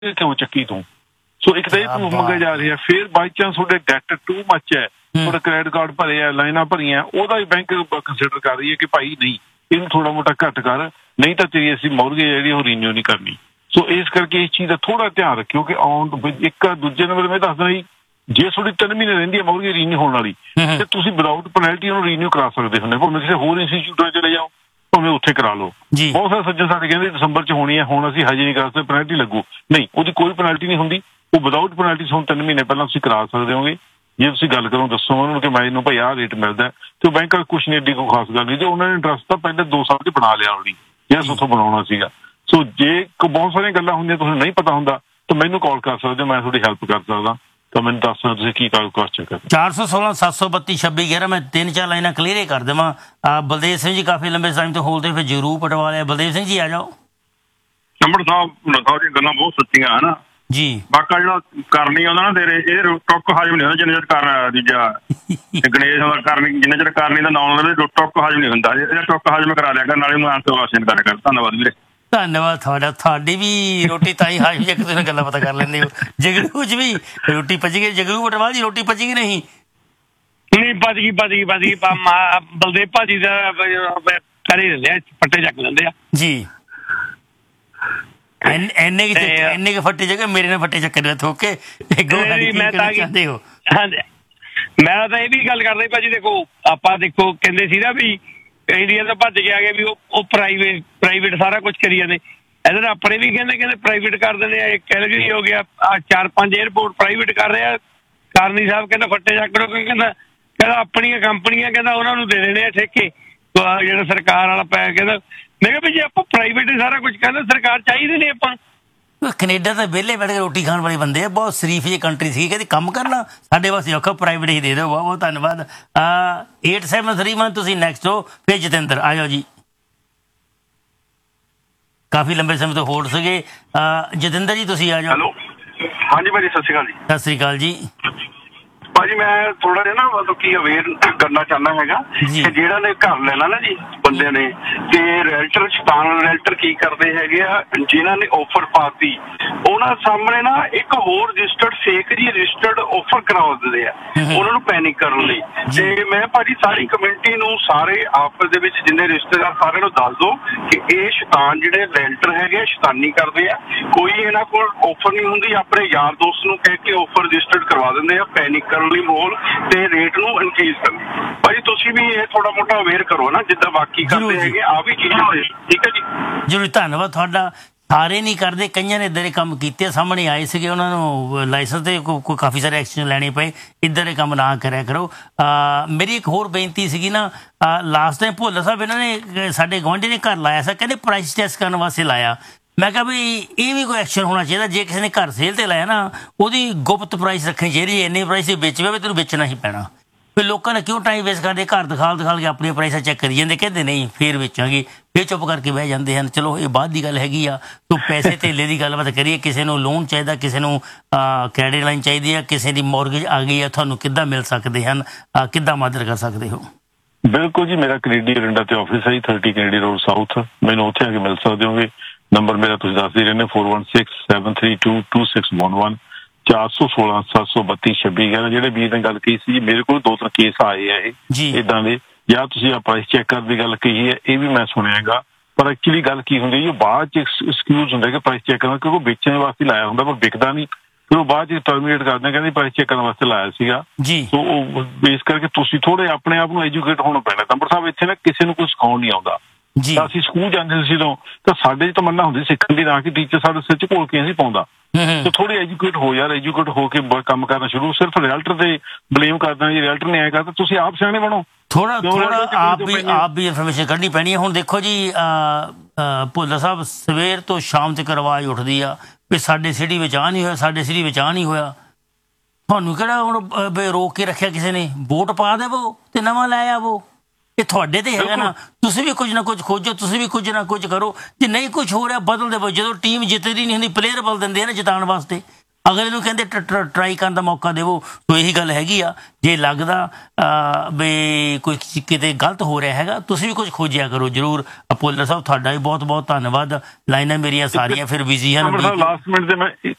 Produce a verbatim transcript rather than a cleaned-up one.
क्यों चक्की तू सो एक तो ये प्रूफ मंगे जा रहे हैं। फिर बाई चांस थोड़े डेट टू मच है, थोड़े क्रेडिट कार्ड भरे है, लाइना भरिया, ਉਹਦਾ ਹੀ बैंक कंसिडर कर रही है कि भाई नहीं ਇਹਨੂੰ थोड़ा मोटा घट कर, नहीं तो तेरी ਅਸੀਂ ਮੌਰਗੇਜ ਜਿਹੜੀ ਉਹ ਰੀਨਿਊ नहीं करनी। सो इस करके इस चीज़ का थोड़ा ध्यान रखियो कि आउन एक दूजे नंबर मैं दसदा जी जे थोड़ी तीन महीने रहिंदी है मौरगेज रीन्यू होने वाली ते तुसीं विदाउट पेनल्टी ਉਹਨੂੰ रीन्यू करा सकते हो, भावें किसी होर इंस्टीट्यूट में चले जाओ, भावें उत्थे करा लो। बहुत सारे सज्जन साडे कहंदे दसंबर च होनी है, हुण असीं हजे नहीं कर सकते, पेनल्टी लगू। नहीं, ਉਹਦੀ कोई पेनल्टी नहीं हुंदी, वो विदाउट पेनल्टी तुहानूं तीन महीने पहलां तुसीं करा सकदे होगे। जे तुसीं गल करो दसो ਉਹਨਾਂ ਨੂੰ कि मैनूं भाई आह रेट मिलदा ते बैंक वाले कुछ नहीं, एडी कोई खास गल नहीं, जे ਉਹਨਾਂ ने इंटरस्ट ਤਾਂ ਪਹਿਲੇ दो साल च बना लिया ऑलरेडी ਜਿਹੜਾ ਉੱਥੋਂ ਬਣਾਉਣਾ ਸੀਗਾ। सो जे बहुत सारियां गल्लां ਹੁੰਦੀਆਂ तुहानूं नहीं पता ਹੁੰਦਾ ਤਾਂ ਮੈਨੂੰ ਕਾਲ ਕਰ ਸਕਦੇ ਹੋ, मैं ਤੁਹਾਡੀ ਹੈਲਪ ਕਰ ਸਕਦਾ। ਤਾਂ ਮੈਨੂੰ ਦੱਸ ਦਿਓ ਤੁਸੀਂ ਕੀ ਕੁਐਸਚਨ ਕਰਦੇ। ਚਾਰ ਸੌ ਸੋਲਾਂ ਸੱਤ ਸੌ ਬੱਤੀ ਛੱਬੀ ਗਿਆਰਾਂ ਮੈਂ ਤਿੰਨ ਚਾਰ ਲਾਈਨਾਂ ਕਲੀਅਰ ਹੀ ਕਰ ਦੇਵਾਂ। ਬਲਦੇਵ ਸਿੰਘ ਜੀ ਕਾਫੀ ਲੰਬੇ ਟਾਈਮ ਤੋਂ ਹੋਲਦੇ, ਫਿਰ ਜ਼ਰੂਰ ਪਟਵਾ ਲਿਆ। ਬਲਦੇਵ ਸਿੰਘ ਜੀ ਆ ਜਾਓ। ਨੰਬਰ ਸਾਹਿਬ ਲਗਾਓ ਜੀ, ਗੱਲਾਂ ਬਹੁਤ ਸੱਚੀਆਂ ਹੈ ਨਾ ਜੀ। ਬਾਕਾ ਜਿਹੜਾ ਕਰਨੀ ਆਉਂਦਾ ਨਾ ਤੇਰੇ ਇਹ ਟੁੱਕ ਹਜਮ ਨਹੀਂ ਹੁੰਦਾ ਜਿੰਨੇ ਚਿਰ ਕਰ ਦੂਜਾ ਗਣੇਸ਼ ਦਾ ਕਰਨੀ ਜਿੰਨੇ ਚਿਰ ਕਰਨੀ ਦਾ ਨਾਮ ਲਵੇ ਟੁੱਕ ਹਜਮ ਨਹੀਂ ਹੁੰਦਾ। ਇਹਦਾ ਟੁੱਕ ਹਜਮ ਕਰਾ ਲਿਆ ਕਰ, ਨਾਲੇ ਉਹਨੂੰ ਆਂਸਰ ਵਾਸ਼ਨ ਕਰਿਆ ਕਰ। ਧੰਨਵਾਦ ਵੀਰੇ। ਧੰਨਵਾਦ ਤੁਹਾਡਾ। ਤੁਹਾਡੀ ਵੀ ਰੋਟੀ ਤਾਈ ਹਾਜੀ ਇੱਕ ਦੂਜੇ ਨਾਲ ਗੱਲਾਂ ਪਤਾ ਕਰ ਲੈਂਦੇ ਹੋ। ਜਗਰੂ ਚ ਵੀ ਰੋਟੀ ਪਚ ਗਈ, ਜਗਰੂ ਪਟਵਾਲ ਜੀ ਰੋਟੀ ਪਚ ਗਈ ਨਹੀਂ? ਨਹੀਂ ਪਚ ਗਈ ਪਚ ਗਈ ਪਚ ਗਈ। ਬਲਦੇਵ ਭਾਜੀ ਦਾ ਕਰੇ ਦਿੰਦੇ ਆ, ਫੱਟੇ ਚੱਕ ਲੈਂਦੇ ਆ ਜੀ। ਇੰਨੇ ਕੁ ਇੰਨੇ ਕੁ ਫੱਟੇ ਜਗ੍ਹਾ ਮੇਰੇ ਨਾਲ ਫੱਟੇ ਚੱਕਰ ਥੋਕੇ ਮੈਂ ਤਾਂ ਚਾਹੁੰਦੇ ਹੋ? ਹਾਂਜੀ, ਮੈਂ ਤਾਂ ਇਹ ਵੀ ਗੱਲ ਕਰਦਾ ਭਾਜੀ, ਦੇਖੋ ਆਪਾਂ ਦੇਖੋ ਕਹਿੰਦੇ ਸੀ ਨਾ ਵੀ ਇੰਡੀਆ ਤੋਂ ਭੱਜ ਕੇ ਆ ਗਏ ਵੀ ਉਹ ਪ੍ਰਾਈਵੇਟ ਪ੍ਰਾਈਵੇਟ ਸਾਰਾ ਕੁਛ ਕਰੀ ਜਾਂਦੇ। ਇੱਧਰ ਆਪਣੇ ਵੀ ਕਹਿੰਦੇ ਕਹਿੰਦੇ ਪ੍ਰਾਈਵੇਟ ਕਰ ਦਿੰਦੇ ਆ। ਕੈਲਗਰੀ ਹੋ ਗਿਆ, ਆ ਚਾਰ ਪੰਜ ਏਅਰਪੋਰਟ ਪ੍ਰਾਈਵੇਟ ਕਰ ਰਹੇ ਆ। ਕਾਰਨੀ ਸਾਹਿਬ ਕਹਿੰਦਾ ਫੱਟੇ ਚੱਕ ਲਓ, ਕਹਿੰਦਾ ਕਹਿੰਦਾ ਆਪਣੀਆਂ ਕੰਪਨੀਆਂ ਕਹਿੰਦਾ ਉਹਨਾਂ ਨੂੰ ਦੇ ਦੇਣੇ ਆ ਠੇਕੇ, ਜਿਹੜਾ ਸਰਕਾਰ ਵਾਲਾ ਪੈ ਕਹਿੰਦਾ। ਮੈਂ ਕਿਹਾ ਵੀ ਜੇ ਆਪਾਂ ਪ੍ਰਾਈਵੇਟ ਹੀ ਸਾਰਾ ਕੁਛ ਕਹਿੰਦੇ, ਸਰਕਾਰ ਚਾਹੀਦੀ ਨਹੀਂ ਆਪਾਂ ਨੂੰ। ਕੈਨੇਡਾ ਤਾਂ ਵਿਹਲੇ ਬੈਠ ਕੇ ਰੋਟੀ ਖਾਣ ਵਾਲੇ ਬੰਦੇ ਆ, ਬਹੁਤ ਸ਼ਰੀਫ ਜਿਹੀ ਕੰਟਰੀ ਸੀ, ਕਹਿੰਦੀ ਕੰਮ ਕਰਨਾ ਸਾਡੇ ਵਾਸਤੇ ਔਖਾ, ਪ੍ਰਾਈਵੇਟ ਹੀ ਦੇ ਦਿਓ। ਬਹੁਤ ਬਹੁਤ ਧੰਨਵਾਦ। ਏਟ ਸੈਵਨ ਥਰੀ ਵਨ ਤੁਸੀਂ ਨੈਕਸਟ ਹੋ। ਫਿਰ ਜਤਿੰਦਰ ਆ ਜਾਓ ਜੀ। ਕਾਫੀ ਲੰਬੇ ਸਮੇਂ ਤੋਂ ਹੋਲਡ ਸੀਗੇ। ਜਤਿੰਦਰ ਜੀ ਤੁਸੀਂ ਆ ਜਾਓ। ਹੈਲੋ ਹਾਂਜੀ ਭਾਜੀ, ਸਤਿ ਸ਼੍ਰੀ ਅਕਾਲ ਜੀ। ਸਤਿ ਸ਼੍ਰੀ ਅਕਾਲ ਜੀ। ਭਾਜੀ ਮੈਂ ਥੋੜਾ ਜਿਹਾ ਨਾ ਮਤਲਬ ਕੀ ਅਵੇਅਰ ਕਰਨਾ ਚਾਹੁੰਦਾ ਹੈਗਾ ਕਿ ਜਿਹੜਾ ਨੇ ਘਰ ਲੈਣਾ ਨਾ ਜੀ ਬੰਦੇ ਨੇ, ਤੇ ਰੈਲਟਰ ਸ਼ੈਤਾਨ ਰੈਲਟਰ ਕੀ ਕਰਦੇ ਹੈਗੇ ਆ, ਜਿਨ੍ਹਾਂ ਨੇ ਆਫਰ ਪਾਤੀ ਉਹਨਾਂ ਸਾਹਮਣੇ ਨਾ ਇੱਕ ਹੋਰ ਰਜਿਸਟਰਡ ਫੇਕ ਜੀ ਰਜਿਸਟਰਡ ਆਫਰ ਕਰਾ ਦਿੰਦੇ ਆ ਉਹਨਾਂ ਨੂੰ ਪੈਨਿਕ ਕਰਨ ਲਈ। ਤੇ ਮੈਂ ਭਾਜੀ ਸਾਰੀ ਕਮਿਊਨਿਟੀ ਨੂੰ, ਸਾਰੇ ਆਪਸ ਦੇ ਵਿੱਚ ਜਿੰਨੇ ਰਿਸ਼ਤੇਦਾਰ ਸਾਰਿਆਂ ਨੂੰ ਦੱਸ ਦਿਓ ਕਿ ਇਹ ਸ਼ੈਤਾਨ ਜਿਹੜੇ ਰੈਲਟਰ ਹੈਗੇ ਸ਼ੈਤਾਨੀ ਕਰਦੇ ਆ। ਕੋਈ ਇਹਨਾਂ ਕੋਲ ਆਫਰ ਨਹੀਂ ਹੁੰਦੀ, ਆਪਣੇ ਯਾਰ ਦੋਸਤ ਨੂੰ ਕਹਿ ਕੇ ਆਫਰ ਰਜਿਸਟਰਡ ਕਰਵਾ ਦਿੰਦੇ ਆ ਪੈਨਿਕ ਕਰਨ ਲਈ ਮਾਹੌਲ ਤੇ ਰੇਟ ਨੂੰ ਇਨਕਰੀਜ਼ ਕਰਨ। ਭਾਜੀ ਤੁਸੀਂ ਵੀ ਇਹ ਥੋੜਾ ਮੋਟਾ ਅਵੇਅਰ ਕਰੋ ਨਾ ਜਿੱਦਾਂ ਬਾਕੀ ਕਰਦੇ ਹੈਗੇ, ਆ ਵੀ ਚੀਜ਼ਾਂ। ਠੀਕ ਹੈ ਜੀ, ਜ਼ਰੂਰ ਧੰਨਵਾਦ ਤੁਹਾਡਾ। ਸਾਰੇ ਨਹੀਂ ਕਰਦੇ, ਕਈਆਂ ਨੇ ਇੱਦਾਂ ਦੇ ਕੰਮ ਕੀਤੇ, ਸਾਹਮਣੇ ਆਏ ਸੀਗੇ, ਉਹਨਾਂ ਨੂੰ ਲਾਇਸੈਂਸ ਤੇ ਕੋਈ ਕਾਫੀ ਸਾਰੇ ਐਕਸ਼ਨ ਲੈਣੇ ਪਏ। ਇੱਦਾਂ ਦੇ ਕੰਮ ਨਾ ਕਰਿਆ ਕਰੋ। ਮੇਰੀ ਇੱਕ ਹੋਰ ਬੇਨਤੀ ਸੀਗੀ ਨਾ, ਲਾਸਟ ਟਾਈਮ ਭੋਲਾ ਸਾਹਿਬ ਇਹਨਾਂ ਨੇ ਸਾਡੇ ਗੁਆਂਢੀ ਨੇ ਘਰ ਲਾਇਆ ਸੀ, ਕਹਿੰਦੇ ਪ੍ਰਾਈਸ ਟੈਸਟ ਕਰਨ ਵਾਸਤੇ ਲਾਇਆ। ਮੈਂ ਕਿਹਾ ਵੀ ਇਹ ਵੀ ਕੋਈ ਐਕਸ਼ਨ ਹੋਣਾ ਚਾਹੀਦਾ। ਜੇ ਕਿਸੇ ਨੇ ਘਰ ਸੇਲ ਤੇ ਲਾਇਆ ਨਾ, ਉਹਦੀ ਗੁਪਤ ਪ੍ਰਾਈਸ ਰੱਖਣੀ ਚਾਹੀਦੀ। ਇੰਨੇ ਪ੍ਰਾਈਸ ਦੇ ਵੇਚ ਵੀ ਤੈਨੂੰ ਵੇਚਣਾ ਹੀ ਪੈਣਾ। ਫਿਰ ਲੋਕਾਂ ਨੇ ਕਿਉਂ ਟਾਈਮ ਵੇਸਟ ਕਰਦੇ, ਘਰ ਦਿਖਾਲ ਦਿਖਾਲ ਕੇ ਆਪਣੀਆਂ ਪ੍ਰਾਈਸਾਂ ਚੈੱਕ ਕਰੀ ਜਾਂਦੇ, ਕਹਿੰਦੇ ਨਹੀਂ ਫਿਰ ਵੇਚਾਂਗੇ, ਫਿਰ ਚੁੱਪ ਕਰਕੇ ਬਹਿ ਜਾਂਦੇ ਹਨ। ਚਲੋ ਇਹ ਬਾਅਦ ਦੀ ਗੱਲ ਹੈਗੀ ਆ। ਤੂੰ ਪੈਸੇ ਧੇਲੇ ਦੀ ਗੱਲਬਾਤ ਕਰੀਏ, ਕਿਸੇ ਨੂੰ ਲੋਨ ਚਾਹੀਦਾ, ਕਿਸੇ ਨੂੰ ਕ੍ਰੈਡਿਟ ਲਾਈਨ ਚਾਹੀਦੀ ਆ, ਕਿਸੇ ਦੀ ਮੌਰਗੇਜ ਆ ਗਈ ਆ, ਤੁਹਾਨੂੰ ਕਿੱਦਾਂ ਮਿਲ ਸਕਦੇ ਹਨ, ਕਿੱਦਾਂ ਮਦਦ ਕਰ ਸਕਦੇ ਹੋ? ਬਿਲਕੁਲ ਜੀ, ਮੇਰਾ ਕੈਨੇਡੀ ਅਰਿੰਡਾ ਤੇ ਆਫਿਸ ਹੈ ਜੀ, ਥਰਟੀ ਕੈਨੇਡੀ ਰੋਡ ਸਾਊਥ। ਮੈਨੂੰ ਉੱਥੇ ਆ ਕੇ ਮਿਲ ਸਕਦੇ ਹੋਗੇ। ਨੰਬਰ ਮੇਰਾ ਤੁਸੀਂ ਦੱਸਦੇ ਰਹਿੰਦੇ four one six seven three two two six one one ਚਾਰ ਸੌ ਸੋਲਾਂ ਸੱਤ ਸੌ ਬੱਤੀ ਛੱਬੀ ਗਿਆਰਾਂ। ਜਿਹੜੇ ਵੀਰ ਨੇ ਗੱਲ ਕਹੀ ਸੀ, ਮੇਰੇ ਕੋਲ ਦੋ ਤਿੰਨ ਕੇਸ ਆਏ ਆ ਇਹ ਇੱਦਾਂ ਦੇ। ਜਾਂ ਤੁਸੀਂ ਆ ਪ੍ਰਾਈਸ ਚੈੱਕ ਕਰਨ ਦੀ ਗੱਲ ਕਹੀ ਹੈ, ਇਹ ਵੀ ਮੈਂ ਸੁਣਿਆ ਹੈਗਾ। ਪਰ ਐਕਚੁਅਲੀ ਗੱਲ ਕੀ ਹੁੰਦੀ ਹੈ, ਬਾਅਦ ਚ ਐਕਸਕਿਊਜ਼ ਹੁੰਦਾ ਕਿ ਪ੍ਰਾਈਸ ਚੈੱਕ ਕਰਨਾ, ਕਿਉਂਕਿ ਵੇਚਣ ਵਾਸਤੇ ਲਾਇਆ ਹੁੰਦਾ ਪਰ ਵਿਕਦਾ ਨਹੀਂ। ਫਿਰ ਉਹ ਬਾਅਦ ਚ ਟਰਮੀਨੇਟ ਕਰਦੇ, ਕਹਿੰਦੇ ਪ੍ਰਾਈਸ ਚੈੱਕ ਕਰਨ ਵਾਸਤੇ ਲਾਇਆ ਸੀਗਾ। ਸੋ ਉਹ ਬੇਸ ਕਰਕੇ ਤੁਸੀਂ ਥੋੜੇ ਆਪਣੇ ਆਪ ਨੂੰ ਐਜੂਕੇਟ ਹੋਣਾ ਪੈਣਾ। ਨੰਬਰ ਸਾਹਿਬ ਇੱਥੇ ਨਾ ਕਿਸੇ ਨੂੰ ਕੋਈ ਸਿਖਾਉਣ ਨਹੀਂ ਆਉਂਦਾ। ਤਾਂ ਅਸੀਂ ਸਕੂਲ ਜਾਂਦੇ ਸੀ ਜਦੋਂ, ਤਾਂ ਸਾਡੇ ਚ ਤਮੰਨਾ ਹੁੰਦੀ ਸਿੱਖਣ ਦੀ, ਨਾ ਕਿ ਟੀਚਰ ਸਾਡੇ ਸਿਰ ਚ ਘੋਲ ਕੇ ਅਸੀਂ ਪਾਉਂਦਾ। ਤੇ ਥੋੜੀ ਐਜੂਕੇਟ ਹੋ ਯਾਰ, ਐਜੂਕੇਟ ਹੋ ਕੇ ਕੰਮ ਕਰਨਾ ਸ਼ੁਰੂ। ਸਿਰਫ ਰਿਜ਼ਲਟ ਤੇ ਬਲੇਮ ਕਰਦਾ, ਜੇ ਰਿਜ਼ਲਟ ਨਹੀਂ ਆਇਆ ਕਰਦਾ, ਤੁਸੀਂ ਆਪ ਸਿਆਣੇ ਬਣੋ। ਥੋੜਾ ਥੋੜਾ ਆਪ ਵੀ ਆਪ ਵੀ ਇਨਫੋਰਮੇਸ਼ਨ ਕੱਢਣੀ ਪੈਣੀ ਹੈ। ਹੁਣ ਦੇਖੋ ਜੀ, ਭੋਲਾ ਸਾਹਿਬ ਸਵੇਰ ਤੋਂ ਸ਼ਾਮ ਤੱਕ ਆਵਾਜ਼ ਉੱਠਦੀ ਆ ਵੀ ਸਾਡੇ ਸਿਟੀ ਵਿੱਚ ਆ ਨਹੀਂ ਹੋਇਆ, ਸਾਡੇ ਸਿਟੀ ਵਿੱਚ ਆ ਨਹੀਂ ਹੋਇਆ। ਤੁਹਾਨੂੰ ਕਿਹੜਾ ਹੁਣ ਰੋਕ ਕੇ ਰੱਖਿਆ ਕਿਸੇ ਨੇ? ਵੋਟ ਪਾ ਦੇਵੋ ਤੇ ਨਵਾਂ ਲੈ ਆਵੋ। ਇਹ ਤੁਹਾਡੇ ਤੇ ਹੈਗਾ ਨਾ, ਤੁਸੀਂ ਵੀ ਕੁਝ ਨਾ ਕੁਝ ਖੋਜੋ, ਤੁਸੀਂ ਵੀ ਕੁਝ ਨਾ ਕੁਝ ਕਰੋ। ਜੇ ਨਹੀਂ ਕੁਝ ਹੋ ਰਿਹਾ ਬਦਲ ਦੇਵੋ। ਜਦੋਂ ਟੀਮ ਜਿੱਤਦੀ ਨਹੀਂ ਹੁੰਦੀ, ਪਲੇਅਰ ਬਦਲ ਦਿੰਦੇ ਆ ਨਾ ਜਿਤਾਉਣ ਵਾਸਤੇ। ਅਗਲੇ ਨੂੰ ਕਹਿੰਦੇ ਟਰਾਈ ਕਰਨ ਦਾ ਮੌਕਾ ਦੇਵੋ। ਸੋ ਇਹੀ ਗੱਲ ਹੈਗੀ ਆ, ਜੇ ਲੱਗਦਾ ਵੀ ਕੋਈ ਕਿਤੇ ਗਲਤ ਹੋ ਰਿਹਾ ਹੈਗਾ ਤੁਸੀਂ ਵੀ ਕੁਝ ਖੋਜਿਆ ਕਰੋ ਜ਼ਰੂਰ। ਭੁੱਲਰ ਸਾਹਿਬ ਤੁਹਾਡਾ ਵੀ ਬਹੁਤ ਬਹੁਤ ਧੰਨਵਾਦ। ਲਾਈਨਾਂ ਮੇਰੀਆਂ ਸਾਰੀਆਂ ਫਿਰ ਬਿਜ਼ੀ ਹਨ। ਲਾਸਟ ਮਿੰਟ ਤੇ ਮੈਂ